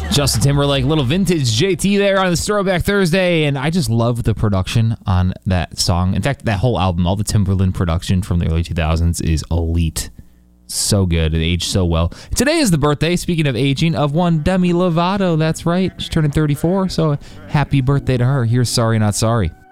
Justin Timberlake, little vintage JT there on this Throwback Thursday, and I just love the production on that song. In fact, that whole album, all the Timberland production from the early 2000s is elite. So good. It aged so well. Today is the birthday, speaking of aging, of one Demi Lovato. That's right. She's turning 34, so happy birthday to her. Here's Sorry Not Sorry.